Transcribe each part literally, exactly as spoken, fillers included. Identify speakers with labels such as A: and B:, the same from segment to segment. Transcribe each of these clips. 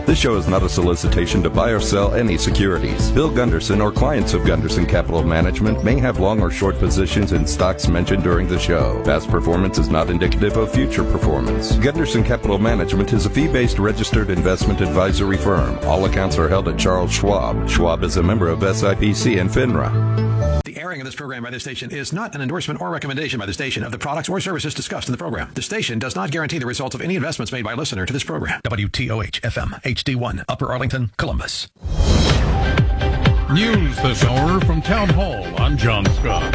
A: This show is not a solicitation to buy or sell any securities. Bill Gunderson or clients of Gunderson Capital Management may have long or short positions in stocks mentioned during the show. Past performance is not indicative of future performance. Gunderson Capital Management is a fee-based registered investment advisory firm. All accounts are held at Charles Schwab. Schwab is a member of S I P C and FINRA.
B: The airing of this program by this station is not an endorsement or recommendation by the station of the products or services discussed in the program. The station does not guarantee the results of any investments made by a listener to this program. W T O H F M, H D one, Upper Arlington, Columbus.
C: News this hour from Town Hall. I'm John Scott.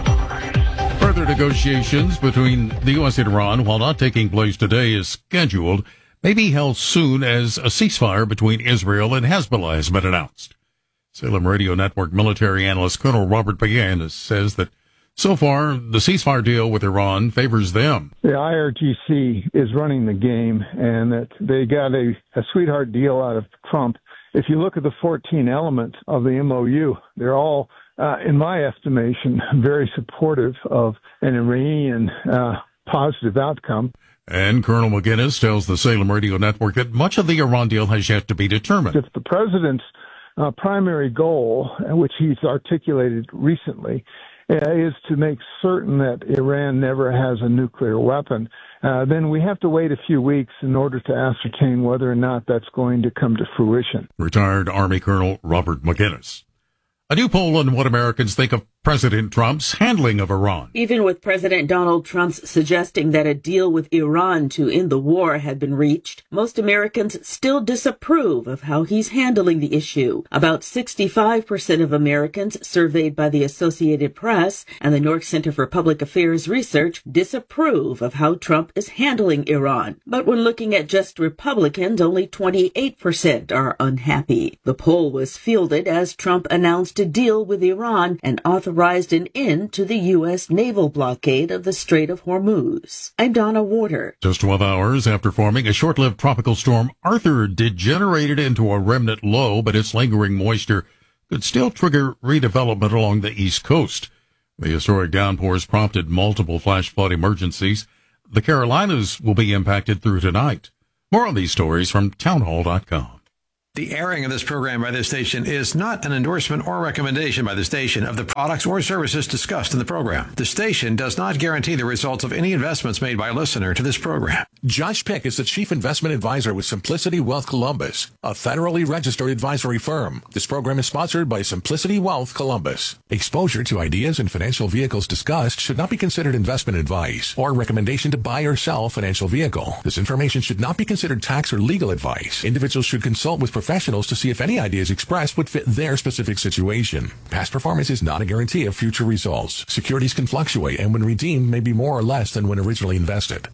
C: Further negotiations between the U S and Iran, while not taking place today as scheduled, may be held soon as a ceasefire between Israel and Hezbollah has been announced. Salem Radio Network military analyst Colonel Robert McGinnis says that so far the ceasefire deal with Iran favors them.
D: The I R G C is running the game, and that they got a, a sweetheart deal out of Trump. If you look at the fourteen elements of the M O U, they're all, uh, in my estimation, very supportive of an Iranian uh, positive outcome.
C: And Colonel McGinnis tells the Salem Radio Network that much of the Iran deal has yet to be determined.
D: If the president's uh, primary goal, which he's articulated recently, uh, is to make certain that Iran never has a nuclear weapon, uh, then we have to wait a few weeks in order to ascertain whether or not that's going to come to fruition.
C: Retired Army Colonel Robert McGinnis. A new poll on what Americans think of President Trump's handling of Iran.
E: Even with President Donald Trump's suggesting that a deal with Iran to end the war had been reached, most Americans still disapprove of how he's handling the issue. About sixty-five percent of Americans surveyed by the Associated Press and the North Center for Public Affairs Research disapprove of how Trump is handling Iran. But when looking at just Republicans, only twenty-eight percent are unhappy. The poll was fielded as Trump announced a deal with Iran and authorized an end to the U S naval blockade of the Strait of Hormuz. I'm Donna Warder.
C: Just twelve hours after forming, a short-lived tropical storm Arthur degenerated into a remnant low, but its lingering moisture could still trigger redevelopment along the East Coast. The historic downpours prompted multiple flash flood emergencies. The Carolinas will be impacted through tonight. More on these stories from townhall dot com.
B: The airing of this program by this station is not an endorsement or recommendation by the station of the products or services discussed in the program. The station does not guarantee the results of any investments made by a listener to this program.
F: Josh Pick is the Chief Investment Advisor with Simplicity Wealth Columbus, a federally registered advisory firm. This program is sponsored by Simplicity Wealth Columbus. Exposure to ideas and financial vehicles discussed should not be considered investment advice or recommendation to buy or sell a financial vehicle. This information should not be considered tax or legal advice. Individuals should consult with professionals to see if any ideas expressed would fit their specific situation. Past performance is not a guarantee of future results. Securities can fluctuate and when redeemed may be more or less than when originally invested.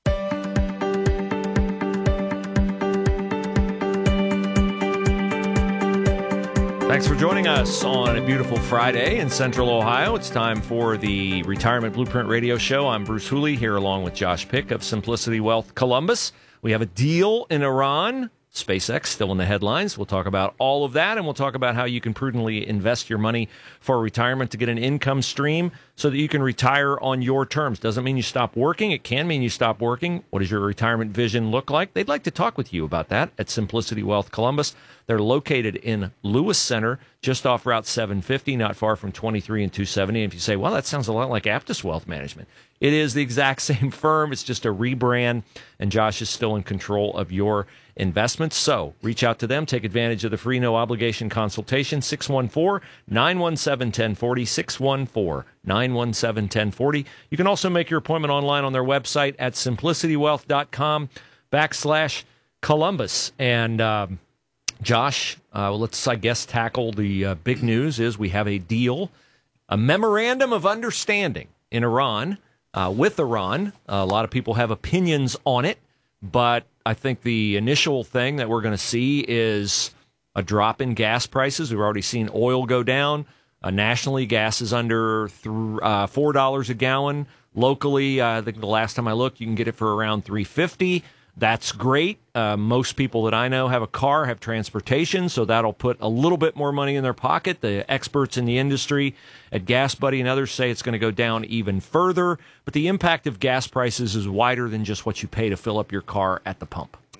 G: Thanks for joining us on a beautiful Friday in Central Ohio. It's time for the Retirement Blueprint Radio Show. I'm Bruce Hooley here along with Josh Pick of Simplicity Wealth Columbus. We have a deal in Iran. SpaceX still in the headlines. We'll talk about all of that, and we'll talk about how you can prudently invest your money for retirement to get an income stream so that you can retire on your terms. Doesn't mean you stop working. It can mean you stop working. What does your retirement vision look like? They'd like to talk with you about that at Simplicity Wealth Columbus. They're located in Lewis Center, just off Route seven fifty, not far from twenty-three and two seventy. And if you say, well, that sounds a lot like Aptus Wealth Management, it is the exact same firm. It's just a rebrand, and Josh is still in control of your investments. So reach out to them. Take advantage of the free no-obligation consultation, six one four, nine one seven, one zero four zero, six one four, nine one seven, one zero four zero. You can also make your appointment online on their website at simplicitywealth.com backslash Columbus. And um, Josh, uh, let's, I guess, tackle the uh, big news is we have a deal, a memorandum of understanding in Iran, uh, with Iran. Uh, a lot of people have opinions on it, but I think the initial thing that we're going to see is a drop in gas prices. We've already seen oil go down. Uh, nationally, gas is under th- uh, four dollars a gallon. Locally, uh, I think the last time I looked, you can get it for around three dollars and fifty cents. That's great. Uh, most people that I know have a car, have transportation, so that'll put a little bit more money in their pocket. The experts in the industry at GasBuddy and others say it's going to go down even further. But the impact of gas prices is wider than just what you pay to fill up your car at the pump.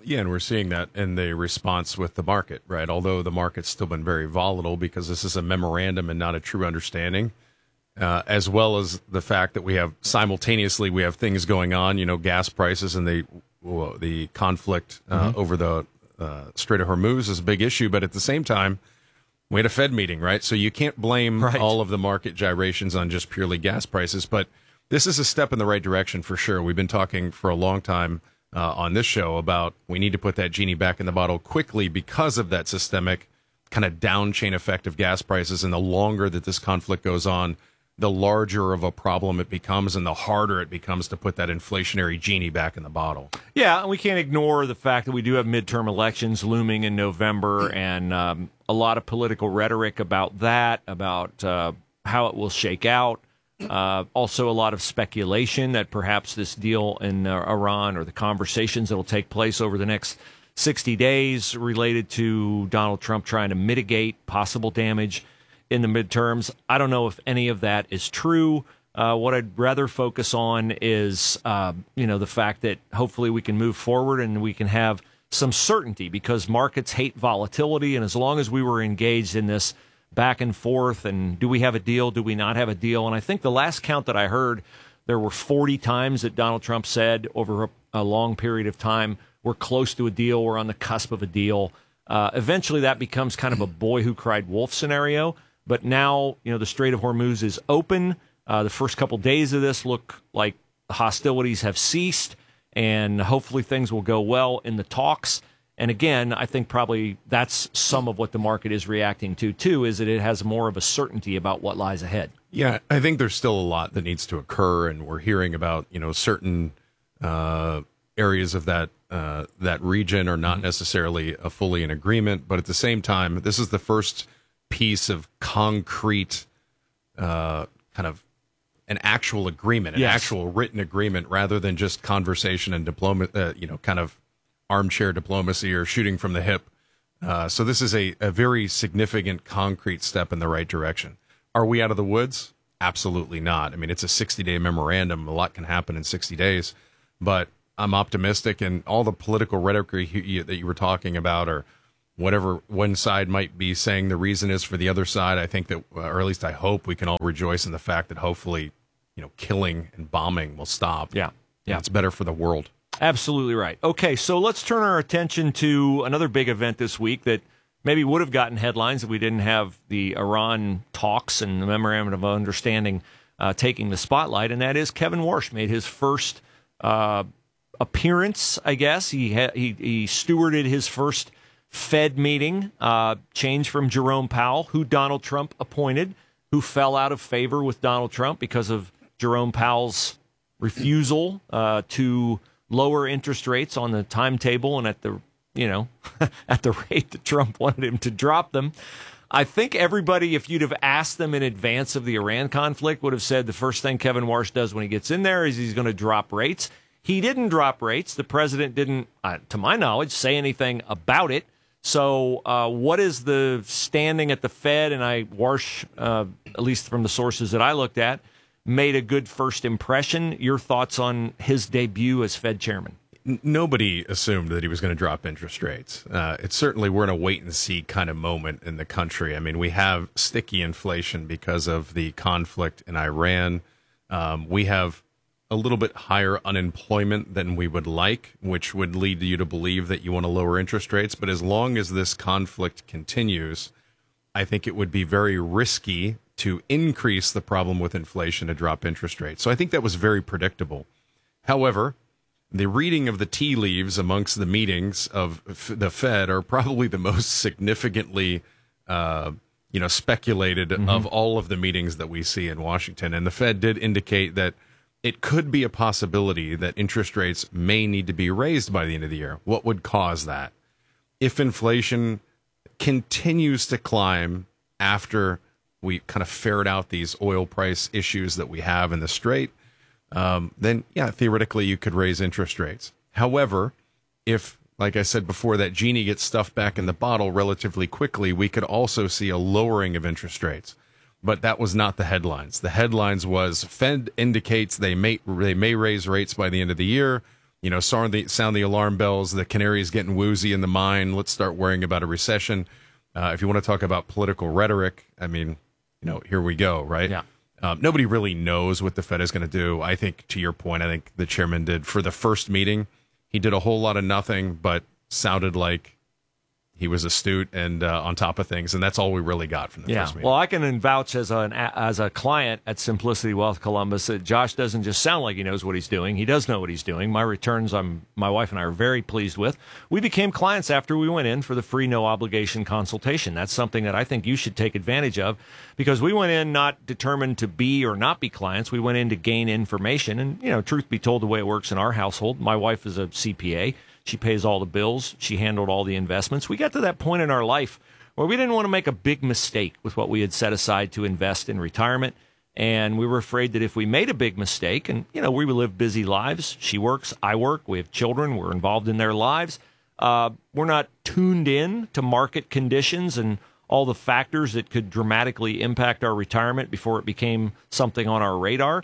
H: Yeah, and we're seeing that in the response with the market, right? Although the market's still been very volatile because this is a memorandum and not a true understanding, uh, as well as the fact that we have simultaneously we have things going on, you know, gas prices and the well, the conflict uh, mm-hmm. over the uh, Strait of Hormuz is a big issue, but at the same time, we had a Fed meeting, right? So you can't blame right. all of the market gyrations on just purely gas prices, but this is a step in the right direction for sure. We've been talking for a long time uh, on this show about we need to put that genie back in the bottle quickly because of that systemic kind of down chain effect of gas prices. And the longer that this conflict goes on, the larger of a problem it becomes and the harder it becomes to put that inflationary genie back in the bottle.
G: Yeah, and we can't ignore the fact that we do have midterm elections looming in November and um, a lot of political rhetoric about that, about uh, how it will shake out. Uh, also, a lot of speculation that perhaps this deal in uh, Iran or the conversations that will take place over the next sixty days related to Donald Trump trying to mitigate possible damage in the midterms. I don't know if any of that is true. Uh, what I'd rather focus on is, uh, you know, the fact that hopefully we can move forward and we can have some certainty because markets hate volatility. And as long as we were engaged in this back and forth and do we have a deal, do we not have a deal? And I think the last count that I heard, there were forty times that Donald Trump said over a, a long period of time, we're close to a deal, we're on the cusp of a deal. Uh, eventually that becomes kind of a boy who cried wolf scenario. But now, you know, the Strait of Hormuz is open. Uh, the first couple days of this look like hostilities have ceased, and hopefully things will go well in the talks. And again, I think probably that's some of what the market is reacting to, too, is that it has more of a certainty about what lies ahead.
H: Yeah, I think there's still a lot that needs to occur, and we're hearing about, you know, certain uh, areas of that uh, that region are not necessarily uh, fully in agreement. But at the same time, this is the first piece of concrete uh, kind of an actual agreement, an yes. actual written agreement, rather than just conversation and diploma, uh, you know, kind of armchair diplomacy or shooting from the hip. Uh, so this is a, a very significant concrete step in the right direction. Are we out of the woods? Absolutely not. I mean, it's a sixty-day memorandum. A lot can happen in sixty days, but I'm optimistic, and all the political rhetoric you, that you were talking about, or whatever one side might be saying the reason is for the other side, I think that, or at least I hope we can all rejoice in the fact that hopefully, you know, killing and bombing will stop.
G: Yeah. Yeah.
H: It's better for the world.
G: Absolutely right. Okay, so let's turn our attention to another big event this week that maybe would have gotten headlines if we didn't have the Iran talks and the memorandum of understanding uh, taking the spotlight, and that is Kevin Warsh made his first uh, appearance, I guess. He, ha- he he stewarded his first Fed meeting, uh, change from Jerome Powell, who Donald Trump appointed, who fell out of favor with Donald Trump because of Jerome Powell's refusal uh, to lower interest rates on the timetable and at the, you know, at the rate that Trump wanted him to drop them. I think everybody, if you'd have asked them in advance of the Iran conflict, would have said the first thing Kevin Warsh does when he gets in there is he's going to drop rates. He didn't drop rates. The president didn't, uh, to my knowledge, say anything about it. So uh, what is the standing at the Fed? And I, Warsh, uh, at least from the sources that I looked at, made a good first impression. Your thoughts on his debut as Fed chairman?
H: Nobody assumed that he was going to drop interest rates. Uh, it's certainly, we're in a wait-and-see kind of moment in the country. I mean, we have sticky inflation because of the conflict in Iran. Um, we have a little bit higher unemployment than we would like, which would lead you to believe that you want to lower interest rates. But as long as this conflict continues, I think it would be very risky to increase the problem with inflation to drop interest rates. So I think that was very predictable. However, the reading of the tea leaves amongst the meetings of the Fed are probably the most significantly, uh, you know, speculated mm-hmm. of all of the meetings that we see in Washington. And the Fed did indicate that it could be a possibility that interest rates may need to be raised by the end of the year. What would cause that? If inflation continues to climb after we kind of ferret out these oil price issues that we have in the Strait, um, then, yeah, theoretically you could raise interest rates. However, if, like I said before, that genie gets stuffed back in the bottle relatively quickly, we could also see a lowering of interest rates. But that was not the headlines. The headlines was Fed indicates they may they may raise rates by the end of the year. you know, sound the, sound the alarm bells. The canary's getting woozy in the mine. Let's start worrying about a recession. Uh, if you want to talk about political rhetoric, I mean, you know, here we go, right?
G: Yeah.
H: Um, nobody really knows what the Fed is going to do. I think, to your point, I think the chairman did for the first meeting. He did a whole lot of nothing, but sounded like he was astute and uh, on top of things, and that's all we really got from the
G: yeah.
H: first meeting.
G: Well, I can vouch as an as a client at Simplicity Wealth Columbus that Josh doesn't just sound like he knows what he's doing. He does know what he's doing. My returns, I'm my wife and I are very pleased with. We became clients after we went in for the free no obligation consultation. That's something that I think you should take advantage of, because we went in not determined to be or not be clients. We went in to gain information, and you know, truth be told, the way it works in our household, my wife is a C P A. She pays all the bills. She handled all the investments. We got to that point in our life where we didn't want to make a big mistake with what we had set aside to invest in retirement. And we were afraid that if we made a big mistake, and, you know, we live busy lives. She works, I work, we have children, we're involved in their lives. Uh, we're not tuned in to market conditions and all the factors that could dramatically impact our retirement before it became something on our radar.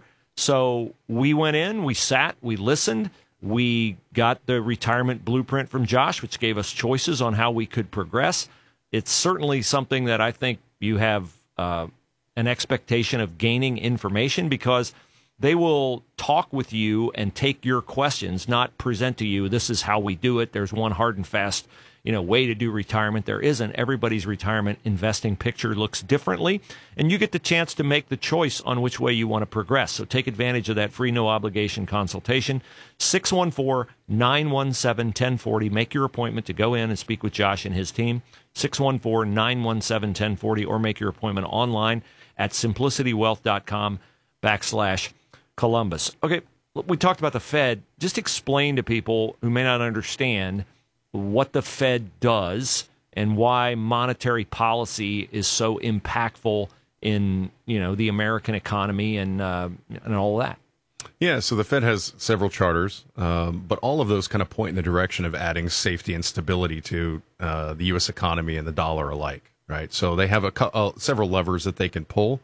G: So we went in, we sat, we listened. We got the retirement blueprint from Josh, which gave us choices on how we could progress. It's certainly something that I think you have uh, an expectation of gaining information, because they will talk with you and take your questions, not present to you, this is how we do it. There's one hard and fast, you know, way to do retirement. There isn't. Everybody's retirement investing picture looks differently, and you get the chance to make the choice on which way you want to progress. So take advantage of that free no obligation consultation. six one four, nine one seven, one zero four zero. Make your appointment to go in and speak with Josh and his team. six one four, nine one seven, one zero four zero, or make your appointment online at simplicitywealth.com backslash Columbus. Okay, we talked about the Fed. Just explain to people who may not understand what the Fed does and why monetary policy is so impactful in, you know, the American economy and uh, and all that.
H: Yeah, so the Fed has several charters, um, but all of those kind of point in the direction of adding safety and stability to uh, the U S economy and the dollar alike, right? So they have a uh, several levers that they can pull.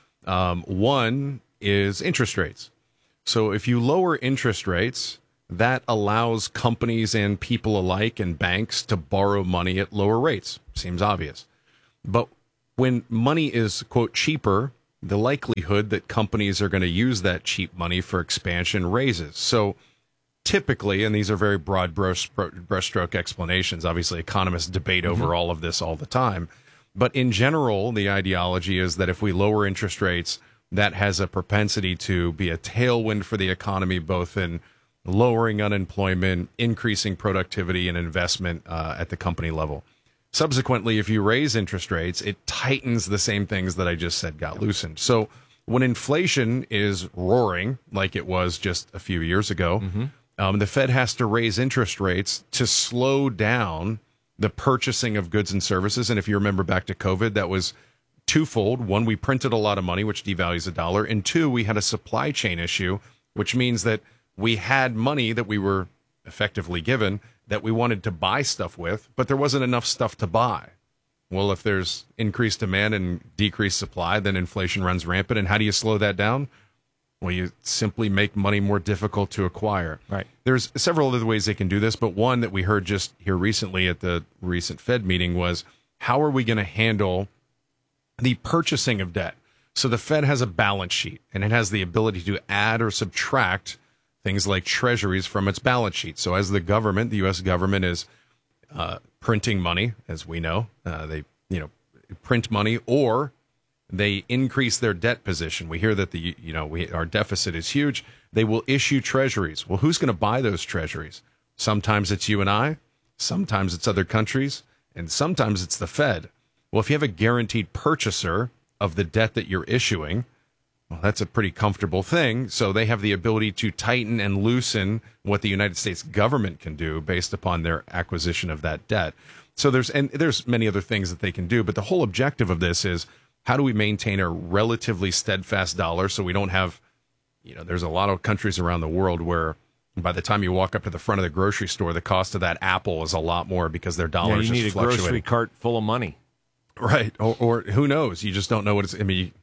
H: Um, one is interest rates. So if you lower interest rates, that allows companies and people alike and banks to borrow money at lower rates. Seems obvious. But when money is, quote, cheaper, the likelihood that companies are going to use that cheap money for expansion raises. So typically, and these are very broad brush, brushstroke explanations, obviously economists debate over mm-hmm. all of this all the time. But in general, the ideology is that if we lower interest rates, that has a propensity to be a tailwind for the economy, both in lowering unemployment, increasing productivity and investment uh, at the company level. Subsequently, if you raise interest rates, it tightens the same things that I just said got loosened. So when inflation is roaring, like it was just a few years ago, mm-hmm. um, the Fed has to raise interest rates to slow down the purchasing of goods and services. And if you remember back to COVID, that was twofold. One, we printed a lot of money, which devalues the dollar. And two, we had a supply chain issue, which means that we had money that we were effectively given that we wanted to buy stuff with, but there wasn't enough stuff to buy. Well, if there's increased demand and decreased supply, then inflation runs rampant. And how do you slow that down? Well, you simply make money more difficult to acquire.
G: Right.
H: There's several other ways they can do this, but one that we heard just here recently at the recent Fed meeting was, how are we going to handle the purchasing of debt? So the Fed has a balance sheet, and it has the ability to add or subtract things like treasuries from its balance sheet. So as the government, the U S government is uh, printing money, as we know, uh, they you know print money, or they increase their debt position. We hear that the you know we, our deficit is huge. They will issue treasuries. Well, who's going to buy those treasuries? Sometimes it's you and I, sometimes it's other countries, and sometimes it's the Fed. Well, if you have a guaranteed purchaser of the debt that you're issuing, well, that's a pretty comfortable thing. So they have the ability to tighten and loosen what the United States government can do based upon their acquisition of that debt. So there's and there's many other things that they can do, but the whole objective of this is, how do we maintain a relatively steadfast dollar so we don't have, you know, there's a lot of countries around the world where by the time you walk up to the front of the grocery store, the cost of that apple is a lot more because their dollar is
G: yeah, you
H: just
G: need a
H: fluctuating.
G: grocery cart full of money.
H: Right. Or, or who knows? You just don't know what it's, I mean,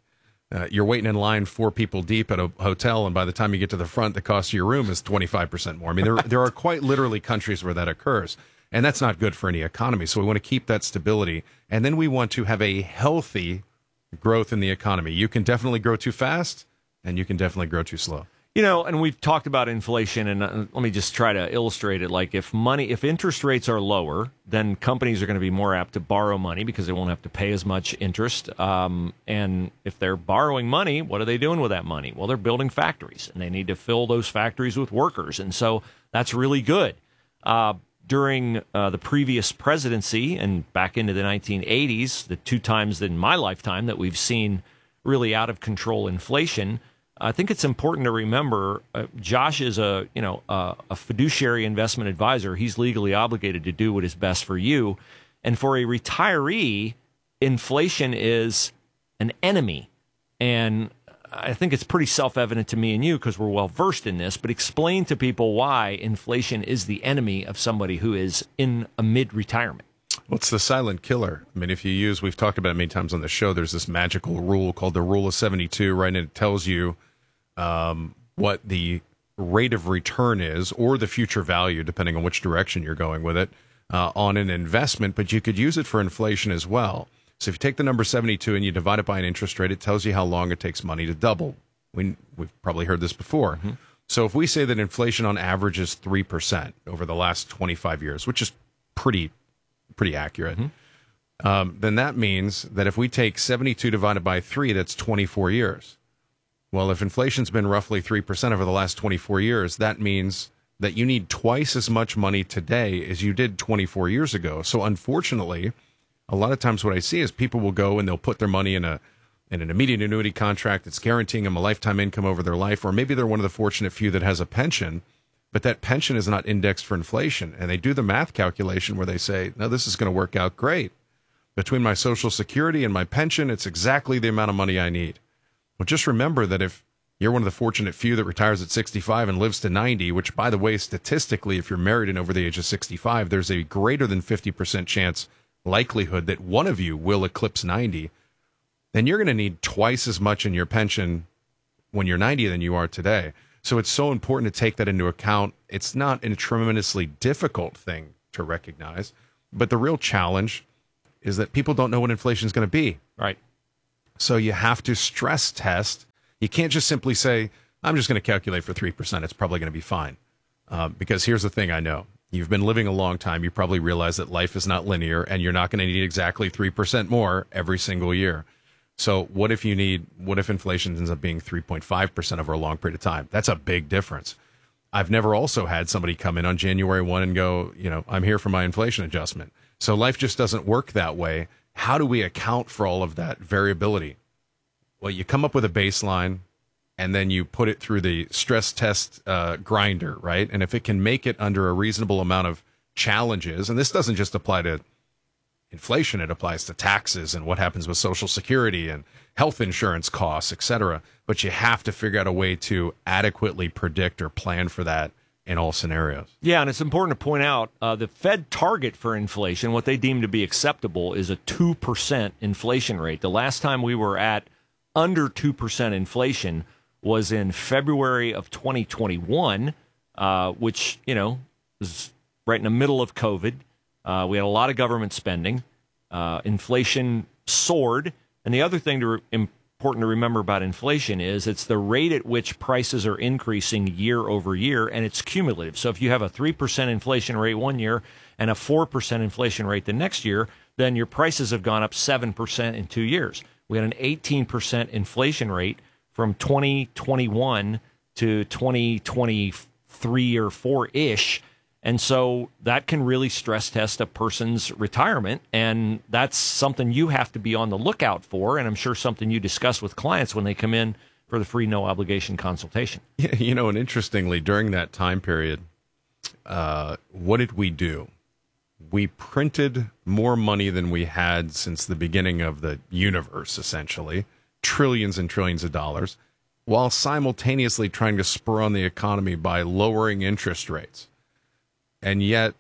H: uh, you're waiting in line four people deep at a hotel, and by the time you get to the front, the cost of your room is twenty-five percent more. I mean, there there are quite literally countries where that occurs, and that's not good for any economy. So we want to keep that stability, and then we want to have a healthy growth in the economy. You can definitely grow too fast, and you can definitely grow too slow.
G: You know, and we've talked about inflation, and uh, let me just try to illustrate it. Like, if money, if interest rates are lower, then companies are going to be more apt to borrow money because they won't have to pay as much interest. Um, and if they're borrowing money, what are they doing with that money? Well, they're building factories, and they need to fill those factories with workers, and so that's really good. Uh, during uh, the previous presidency and back into the nineteen eighties, the two times in my lifetime that we've seen really out of control inflation, I think it's important to remember uh, Josh is a you know uh, a fiduciary investment advisor. He's legally obligated to do what is best for you. And for a retiree, inflation is an enemy. And I think it's pretty self-evident to me and you because we're well versed in this. But explain to people why inflation is the enemy of somebody who is in a mid-retirement.
H: Well, it's the silent killer. I mean, if you use, we've talked about it many times on the show, there's this magical rule called the Rule of seventy-two, right? And it tells you Um, what the rate of return is or the future value, depending on which direction you're going with it, uh, on an investment, but you could use it for inflation as well. So if you take the number seventy-two and you divide it by an interest rate, it tells you how long it takes money to double. We, we've probably heard this before. Mm-hmm. So if we say that inflation on average is three percent over the last twenty-five years, which is pretty, pretty accurate, mm-hmm. um, then that means that if we take seventy-two divided by three, that's twenty-four years. Well, if inflation's been roughly three percent over the last twenty-four years, that means that you need twice as much money today as you did twenty-four years ago. So unfortunately, a lot of times what I see is people will go and they'll put their money in a in an immediate annuity contract that's guaranteeing them a lifetime income over their life, or maybe they're one of the fortunate few that has a pension, but that pension is not indexed for inflation. And they do the math calculation where they say, no, this is going to work out great. Between my Social Security and my pension, it's exactly the amount of money I need. Well, just remember that if you're one of the fortunate few that retires at sixty-five and lives to ninety, which, by the way, statistically, if you're married and over the age of sixty-five, there's a greater than fifty percent chance likelihood that one of you will eclipse ninety, then you're going to need twice as much in your pension when you're ninety than you are today. So it's so important to take that into account. It's not a tremendously difficult thing to recognize, but the real challenge is that people don't know what inflation is going to be.
G: Right.
H: So you have to stress test. You can't just simply say, I'm just going to calculate for three percent. It's probably going to be fine. Uh, because here's the thing I know. You've been living a long time. You probably realize that life is not linear, and you're not going to need exactly three percent more every single year. So what if you need, what if inflation ends up being three point five percent over a long period of time? That's a big difference. I've never also had somebody come in on January first and go, you know, I'm here for my inflation adjustment. So life just doesn't work that way. How do we account for all of that variability? Well, you come up with a baseline, and then you put it through the stress test uh, grinder, right? And if it can make it under a reasonable amount of challenges, and this doesn't just apply to inflation, it applies to taxes and what happens with Social Security and health insurance costs, et cetera. But you have to figure out a way to adequately predict or plan for that in all scenarios.
G: Yeah, and it's important to point out uh, the Fed target for inflation, what they deem to be acceptable, is a two percent inflation rate. The last time we were at under two percent inflation was in February of twenty twenty-one, uh, which, you know, was right in the middle of COVID. Uh, we had a lot of government spending. Uh, inflation soared. And the other thing to re- important to remember about inflation is it's the rate at which prices are increasing year over year, and it's cumulative. So if you have a three percent inflation rate one year and a four percent inflation rate the next year, then your prices have gone up seven percent in two years. We had an eighteen percent inflation rate from twenty twenty-one to twenty twenty-three or four-ish. And so that can really stress test a person's retirement. And that's something you have to be on the lookout for. And I'm sure something you discuss with clients when they come in for the free no obligation consultation.
H: Yeah, you know, and interestingly, during that time period, uh, what did we do? We printed more money than we had since the beginning of the universe, essentially, trillions and trillions of dollars, while simultaneously trying to spur on the economy by lowering interest rates. And yet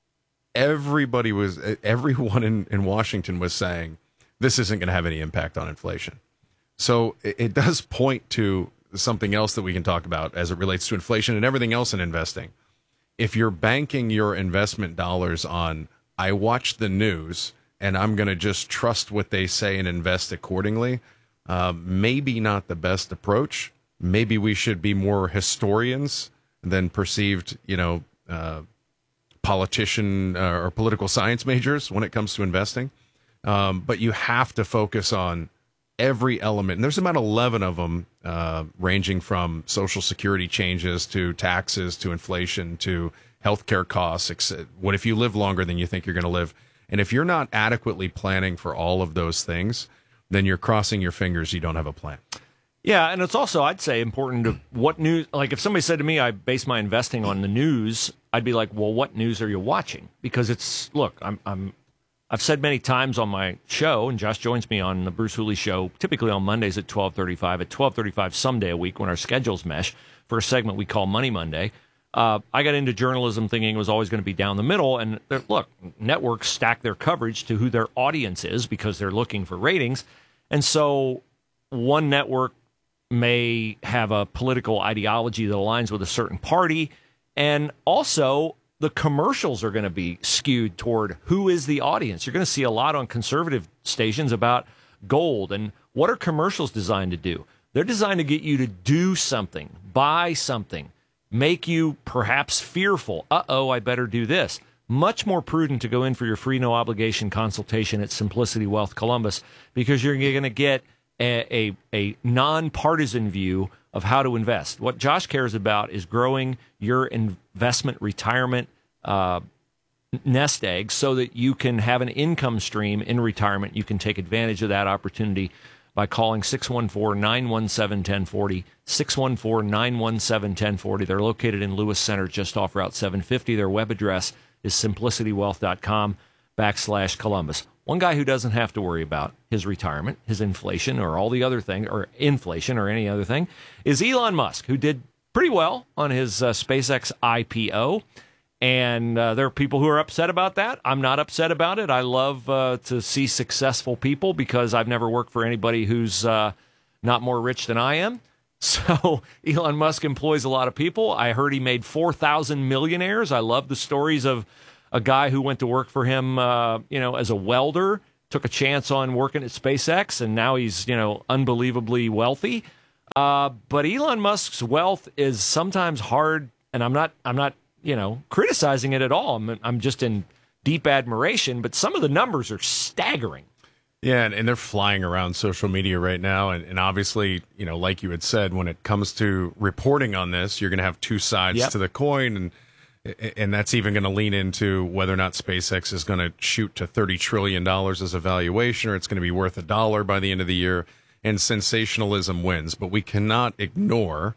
H: everybody was, everyone in, in Washington was saying, this isn't going to have any impact on inflation. So it, it does point to something else that we can talk about as it relates to inflation and everything else in investing. If you're banking your investment dollars on, I watch the news and I'm going to just trust what they say and invest accordingly, uh, maybe not the best approach. Maybe we should be more historians than perceived, you know, uh, politician uh, or political science majors when it comes to investing. Um, but you have to focus on every element. And there's about eleven of them, uh, ranging from Social Security changes to taxes to inflation to healthcare costs. What if you live longer than you think you're going to live? And if you're not adequately planning for all of those things, then you're crossing your fingers you don't have a plan.
G: Yeah, and it's also, I'd say, important to what news. Like if somebody said to me, I base my investing on the news, I'd be like, well, what news are you watching? Because it's, look, I'm, I'm, I've said many times on my show, and Josh joins me on the Bruce Hooley Show, typically on Mondays at twelve thirty-five, at twelve thirty-five someday a week when our schedules mesh for a segment we call Money Monday. Uh, I got into journalism thinking it was always going to be down the middle. And look, networks stack their coverage to who their audience is because they're looking for ratings. And so one network may have a political ideology that aligns with a certain party. And also, the commercials are going to be skewed toward who is the audience. You're going to see a lot on conservative stations about gold. And what are commercials designed to do? They're designed to get you to do something, buy something, make you perhaps fearful. Uh-oh, I better do this. Much more prudent to go in for your free, no-obligation consultation at Simplicity Wealth Columbus, because you're going to get a, a, a nonpartisan view of how to invest. What Josh cares about is growing your investment retirement uh, nest egg so that you can have an income stream in retirement. You can take advantage of that opportunity by calling six one four, nine one seven, one zero four zero, six one four, nine one seven, one zero four zero. They're located in Lewis Center just off Route seven fifty. Their web address is simplicitywealth.com backslash Columbus. One guy who doesn't have to worry about his retirement, his inflation, or all the other thing, or inflation or any other thing, is Elon Musk, who did pretty well on his uh, SpaceX I P O. And uh, there are people who are upset about that. I'm not upset about it. I love uh, to see successful people because I've never worked for anybody who's uh, not more rich than I am. So Elon Musk employs a lot of people. I heard he made four thousand millionaires. I love the stories of a guy who went to work for him, uh, you know, as a welder, took a chance on working at SpaceX, and now he's, you know, unbelievably wealthy. Uh, but Elon Musk's wealth is sometimes hard, and I'm not, I'm not, you know, criticizing it at all. I'm, I'm just in deep admiration. But some of the numbers are staggering.
H: Yeah, and, and they're flying around social media right now. And, and obviously, you know, like you had said, when it comes to reporting on this, you're going to have two sides
G: Yep.
H: to the coin. And and that's even going to lean into whether or not SpaceX is going to shoot to thirty trillion dollars as a valuation, or it's going to be worth a dollar by the end of the year. And sensationalism wins. But we cannot ignore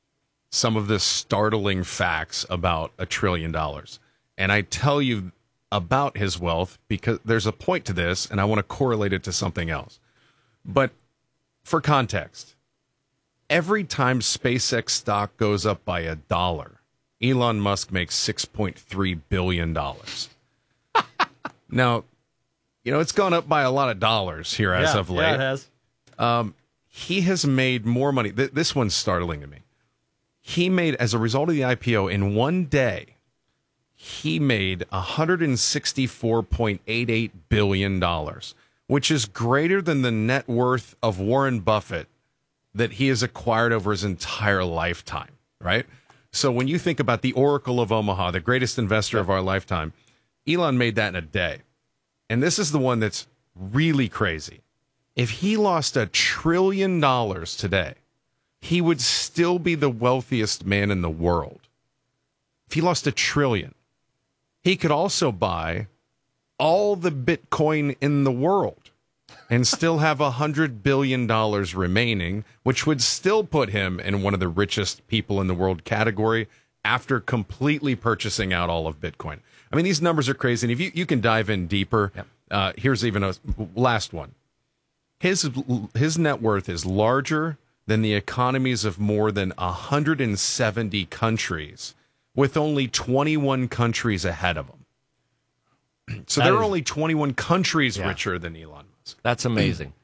H: some of the startling facts about a trillion dollars. And I tell you about his wealth because there's a point to this, and I want to correlate it to something else. But for context, every time SpaceX stock goes up by a dollar, Elon Musk makes six point three billion dollars. Now, you know, it's gone up by a lot of dollars here as
G: yeah,
H: of late.
G: Yeah, it has.
H: Um, he has made more money. Th- this one's startling to me. He made, as a result of the I P O, in one day, he made one hundred sixty-four point eight eight billion dollars, which is greater than the net worth of Warren Buffett that he has acquired over his entire lifetime, right? So when you think about the Oracle of Omaha, the greatest investor of our lifetime, Elon made that in a day. And this is the one that's really crazy. If he lost a trillion dollars today, he would still be the wealthiest man in the world. If he lost a trillion, he could also buy all the Bitcoin in the world and still have one hundred billion dollars remaining, which would still put him in one of the richest people in the world category after completely purchasing out all of Bitcoin. I mean, these numbers are crazy. And if you, you can dive in deeper, yep. uh, here's even a last one. His, his net worth is larger than the economies of more than one hundred seventy countries, with only twenty-one countries ahead of him. So that there is, are only twenty-one countries yeah. richer than Elon Musk.
G: That's amazing.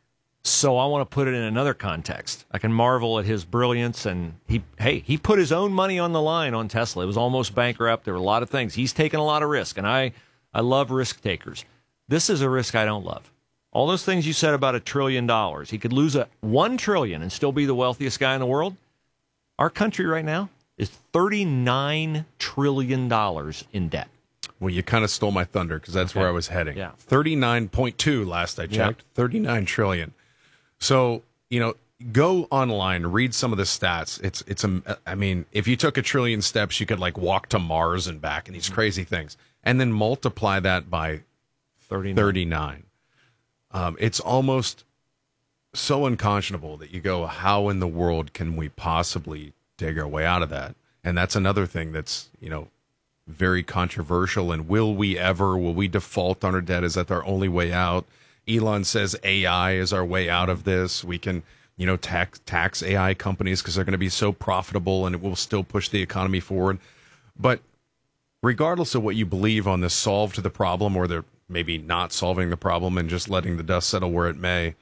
G: So I want to put it in another context. I can marvel at his brilliance, and he, hey, he put his own money on the line on Tesla. It was almost bankrupt. There were a lot of things. He's taken a lot of risk, and I, I love risk takers. This is a risk I don't love. All those things you said about a trillion dollars. He could lose a one trillion and still be the wealthiest guy in the world. Our country right now is thirty-nine trillion dollars in debt.
H: Well, you kind of stole my thunder because that's
G: Okay.
H: where I was heading.
G: Yeah.
H: thirty-nine point two last I checked.
G: Yeah.
H: thirty-nine trillion. So, you know, go online, read some of the stats. It's, it's, a, I mean, if you took a trillion steps, you could like walk to Mars and back and these crazy things. And then multiply that by
G: thirty-nine.
H: thirty-nine. Um, it's almost so unconscionable that you go, how in the world can we possibly dig our way out of that? And that's another thing that's, you know, very controversial. And will we ever, will we default on our debt? Is that our only way out? Elon says A I is our way out of this. We can, you know, tax, tax A I companies because they're going to be so profitable and it will still push the economy forward. But regardless of what you believe on the solve to the problem, or they're maybe not solving the problem and just letting the dust settle where it may,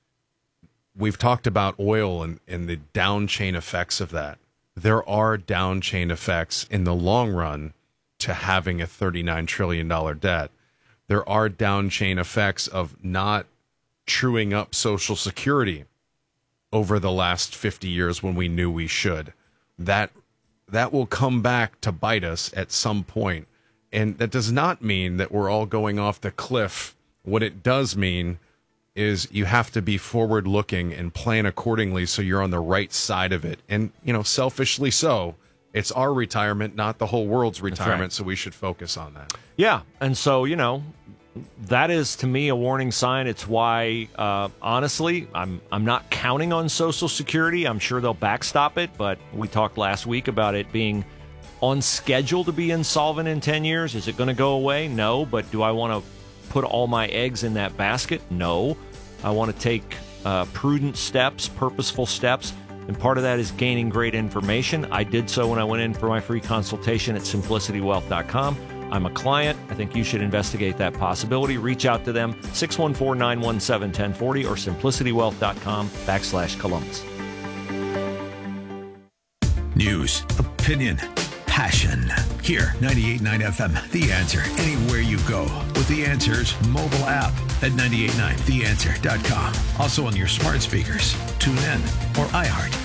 H: we've talked about oil and, and the down chain effects of that. There are down chain effects in the long run to having a thirty-nine trillion dollars debt. There are down chain effects of not truing up Social Security over the last fifty years when we knew we should. That that will come back to bite us at some point. And that does not mean that we're all going off the cliff. What it does mean is you have to be forward looking and plan accordingly so you're on the right side of it. And, you know, selfishly so, it's our retirement, not the whole world's retirement,
G: right.
H: So we should focus on that.
G: Yeah, and so, you know, that is to me a warning sign. It's why, uh, honestly, I'm I'm not counting on Social Security. I'm sure they'll backstop it, but we talked last week about it being on schedule to be insolvent in ten years. Is it going to go away? No, but do I want to put all my eggs in that basket? No. I want to take uh, prudent steps, purposeful steps, and part of that is gaining great information. I did so when I went in for my free consultation at simplicity wealth dot com. I'm a client. I think you should investigate that possibility. Reach out to them, six one four, nine one seven, one zero four zero or simplicity wealth dot com backslash Columbus.
B: News, opinion, passion. Here, ninety-eight point nine F M, The Answer. Anywhere you go with The Answer's mobile app at nine eight nine the answer dot com. Also on your smart speakers, tune in, or iHeart.